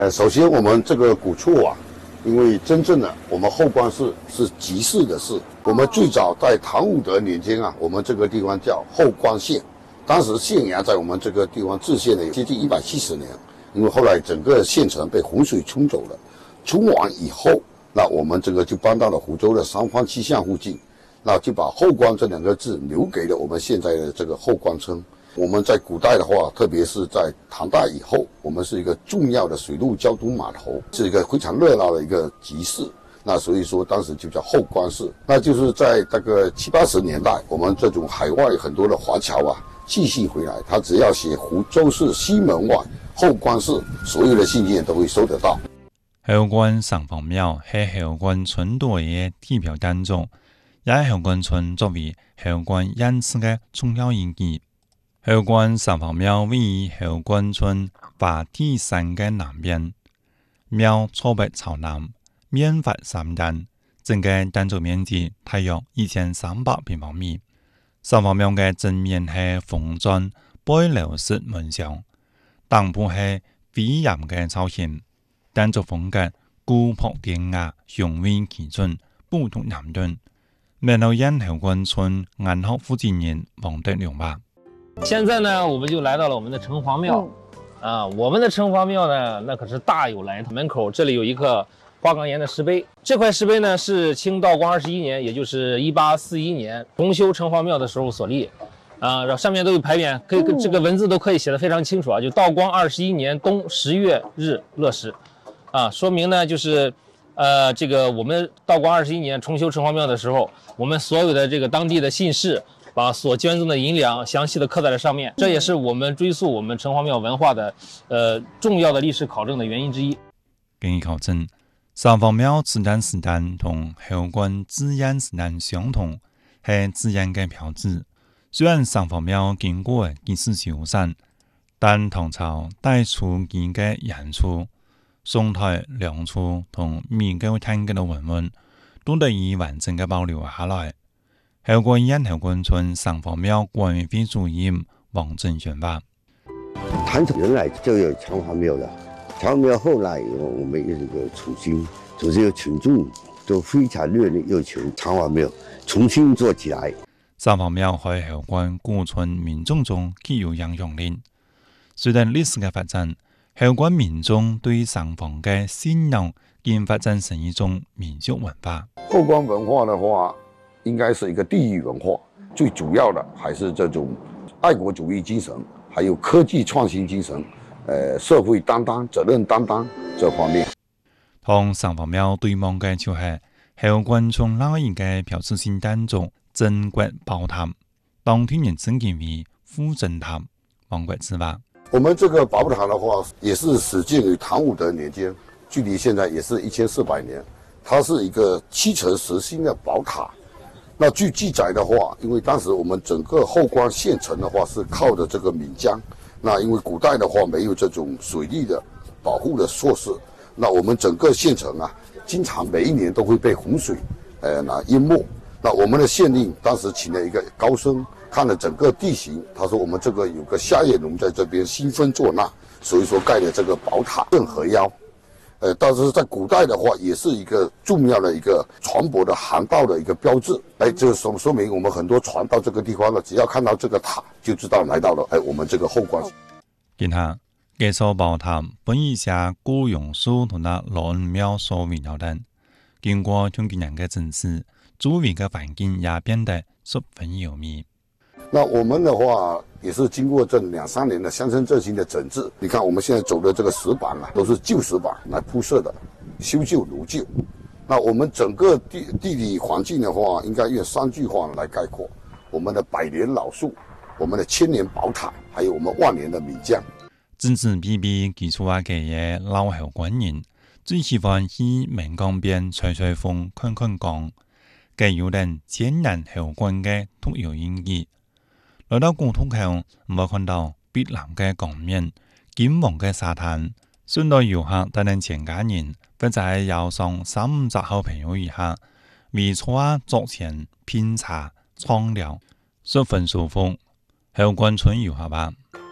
首先我们这个古厝啊，因为真正的我们后官氏是集市的市，我们最早在唐武德年间啊，我们这个地方叫后官县，当时县衙在我们这个地方治县的接近170年，因为后来整个县城被洪水冲走了，冲完以后，那我们这个就搬到了湖州的三坊七巷附近，那就把后官这2个字留给了我们现在的这个后官村。我们在古代的话，特别是在唐代以后，我们是一个重要的水陆交通码头，是一个非常热闹的一个集市。那所以说当时就叫后官市。那就是在这个70、80年代，我们这种海外很多的华侨啊寄信回来，他只要写湖州市西门外后官市，所有的信件都会收得到。 后官上房庙是后官村队的地标当中，也係後官村作為後官因此嘅重要意義。後官上房廟位於後官村華地山嘅南邊，廟坐北朝南，面發3間，整個建築面積大約1300平方米。上房廟嘅正面係紅磚背樓式門牆，當鋪係飛檐嘅造型，建築風格古樸典雅，雄偉奇峻，不同南頓。然後因後官村安學附近人望得了吧。 现在呢，我们就来到了我们的城隍庙，我们的城隍庙呢，那可是大有来头。门口这里有一个花岗岩的石碑，这块石碑呢是清道光21年，也就是1841年重修城隍庙的时候所立，上面都有牌匾，这个文字都可以写得非常清楚啊，就道光21年冬10月日乐时，说明呢就是这个我们道光21年重修城隍庙的时候，我们所有的这个当地的信士把所捐赠的银两详细的刻在了上面，这也是我们追溯我们城隍庙文化的重要的历史考证的原因之一。 根据考证，上房庙自然时代同后官紫烟时代相同，是紫烟嘅标志。虽然上房庙经过几次修缮，但唐朝带出几个演出、宋代梁出同民間探嘅嘅文物，都得以完整嘅保留下來。後官因後官村上房廟管委會主任王正宣發。 唐朝原来就有城隍庙的，城隍庙后来我们有一个重新，就是有群众都非常热烈要求城隍庙重新做起来。 上房廟喺後官古村民眾中具有影響力。隨着歷史嘅發展，後官民眾對上房嘅信仰已發展成一種民俗文化。 后官文化的话，应该是一个地域文化，最主要的还是这种爱国主义精神，还有科技创新精神，社会担当、责任担当这方面。 同上房廟對望嘅就係後官村另一個標誌性建築鎮國寶塔，當天人稱其為護鎮塔。王國之話： 我们这个宝塔的话，也是始建于唐武德年间，距离现在也是1400年。它是一个7层实心的宝塔。那据记载的话，因为当时我们整个后官县城的话是靠着这个岷江，那因为古代的话没有这种水利的保护的措施，那我们整个县城啊，经常每一年都会被洪水淹没。那我们的县令当时请了一个高僧，看了整个地形，他说我们这个有个夏夜龙在这边兴风作浪，所以说盖了这个宝塔镇河妖。但是在古代的话，也是一个重要的一个船舶的航道的一个标志。这说明我们很多船到这个地方了，只要看到这个塔，就知道来到了我们这个后官。 然後，這座寶塔本以下古榕樹同那羅恩廟所圍繞的，經過中幾年的整治，周圍的環境也變得十分幽密。 那我们的话也是经过这2、3年的乡村振兴的整治，你看我们现在走的这个石板啊，都是旧石板来铺设的，修旧如旧。那我们整个地理环境的话，应该用3句话来概括：我们的百年老树，我们的千年宝塔，还有我们万年的岷江。 自自比比基礎下嘅老後官人，最喜歡去岷江邊吹吹風、看看江，嘅有人沾染後官嘅特有演繹。來到古土後，我看到碧藍嘅江面、金黃嘅沙灘，順道遊客帶領全家人，或者係遊上3-50好朋友以下，圍坐桌前品茶、暢聊，十分舒服。後官村遊客吧。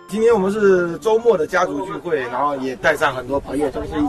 今天我们是周末的家族聚会，然后也带上很多朋友，都是